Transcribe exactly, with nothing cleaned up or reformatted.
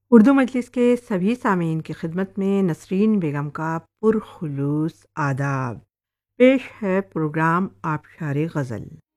उर्दू मजलिस के सभी सामीन की खिदमत में नसरीन बेगम का पुरखुलूस आदाब। पेश है प्रोग्राम आबशार गज़ल।